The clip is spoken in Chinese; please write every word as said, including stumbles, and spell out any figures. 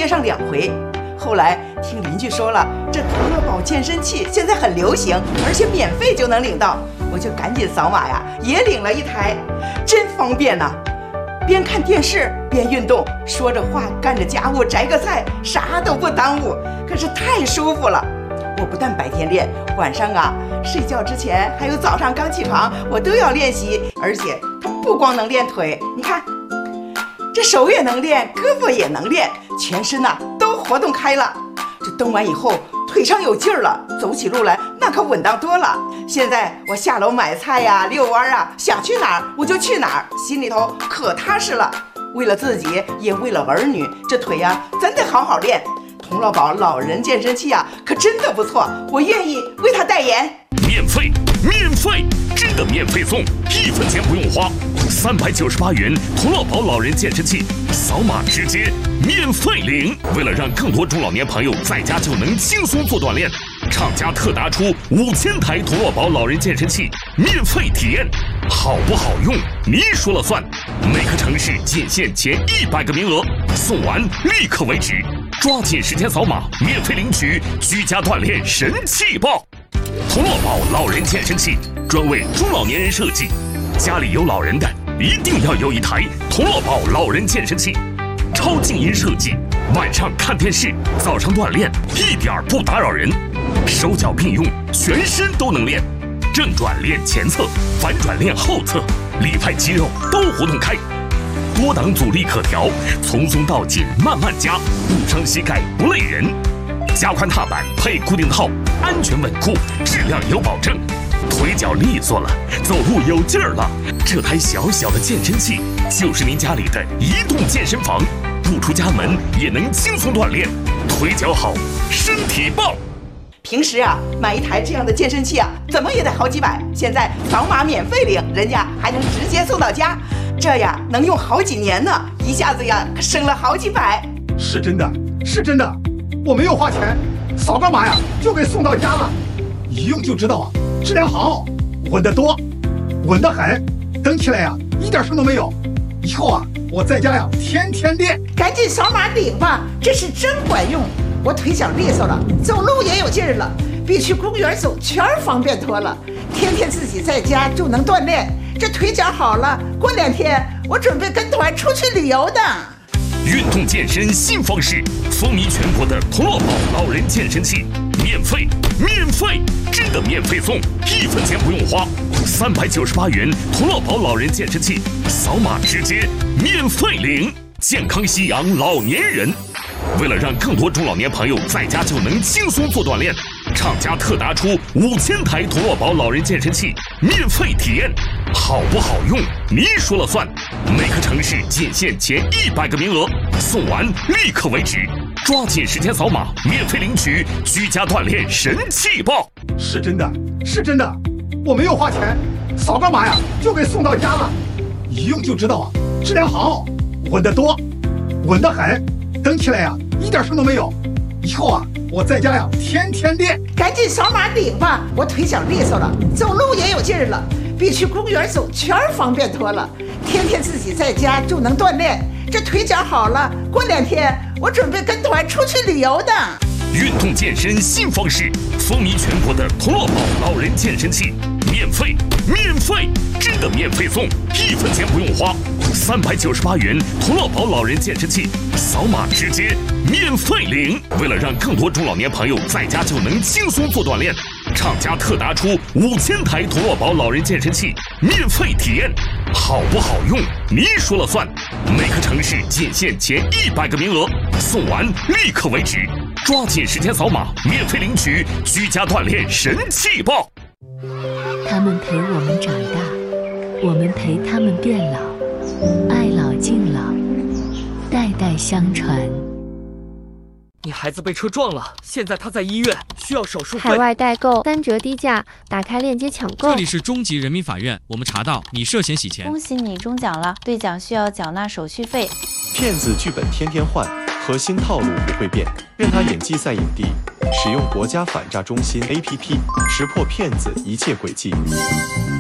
上两回。后来听邻居说了，这同乐宝健身器现在很流行，而且免费就能领到，我就赶紧扫码呀，也领了一台，真方便呐、啊！边看电视边运动，说着话干着家务，摘个菜，啥都不耽误，可是太舒服了。我不但白天练，晚上啊睡觉之前还有早上刚起床，我都要练习。而且它不光能练腿，你看这手也能练，胳膊也能练，全身呐、啊、都活动开了。这蹬完以后腿上有劲儿了，走起路来那可稳当多了。现在我下楼买菜呀、遛弯啊，想去哪儿我就去哪儿，心里头可踏实了。为了自己也为了儿女，这腿呀咱得好好练。同乐宝老人健身器啊可真的不错，我愿意为他代言。 免费免费真的免费送，一分钱不用花，三百九十八元同乐宝老人健身器，扫码直接免费领。为了让更多中老年朋友在家就能轻松做锻炼，厂家特打出五千台同乐宝老人健身器免费体验，好不好用你说了算。每个城市仅限前一百个名额，送完立刻为止，抓紧时间扫码免费领取居家锻炼神器包。同乐宝老人健身器专为中老年人设计，家里有老人的一定要有一台同乐宝老人健身器，超静音设计，晚上看电视，早上锻炼一点不打扰人，手脚并用，全身都能练，正转练前侧，反转练后侧，里外肌肉都活动开，多档阻力可调，从松到紧慢慢加，不伤膝盖不累人。加宽踏板配固定套，安全稳固，质量有保证。腿脚利索了，走路有劲儿了，这台小小的健身器就是您家里的移动健身房，不出家门也能轻松锻炼，腿脚好，身体棒。 平时啊买一台这样的健身器啊怎么也得好几百，现在扫码免费领，人家还能直接送到家，这呀能用好几年呢，一下子呀可省了好几百。 是真的是真的，我没有花钱，扫个码呀就给送到家了，一用就知道啊，质量好，稳得多，稳得很，蹬起来呀一点声都没有。以后啊我在家呀天天练。 赶紧扫码领吧，这是真管用，我腿脚利索了，走路也有劲儿了，比去公园走圈方便多了。天天自己在家就能锻炼，这腿脚好了，过两天我准备跟团出去旅游的。 运动健身新方式，风靡全国的同乐宝老人健身器，免费免费真的免费送，一分钱不用花，三百九十八元同乐宝老人健身器，扫码直接免费领。健康夕阳老年人，为了让更多中老年朋友在家就能轻松做锻炼，厂家特打出五千台同乐宝老人健身器免费体验，好不好用你说了算。每个城市仅限前一百个名额，送完立刻为止，抓紧时间扫码免费领取居家锻炼神器包。 是真的是真的，我没有花钱，扫个码呀就给送到家了，一用就知道啊，质量好，稳得多，稳得很，蹬起来呀一点声都没有。以后啊我在家呀天天练。 赶紧扫码领吧，我腿脚利索了，走路也有劲儿了，比去公园走圈方便多了。天天自己在家就能锻炼，这腿脚好了，过两天我准备跟团出去旅游的。 运动健身新方式，风靡全国的同乐宝老人健身器，免费免费真的免费送，一分钱不用花，三百九十八元同乐宝老人健身器，扫码直接免费领。为了让更多中老年朋友在家就能轻松做锻炼，厂家特打出五千台同乐宝老人健身器免费体验，好不好用你说了算。每个城市仅限前一百个名额，送完立刻为止，抓紧时间扫码免费领取居家锻炼神器包。 他们陪我们长大，我们陪他们变老，爱老敬老，代代相传。 你孩子被车撞了，现在他在医院，需要手术费。 海外代购三折低价，打开链接抢购。 这里是中级人民法院，我们查到你涉嫌洗钱。 恭喜你中奖了，兑奖需要缴纳手续费。 骗子剧本天天换，核心套路不会变，任他演技赛影帝。使用国家反诈中心 A P P， 识破骗子一切诡计。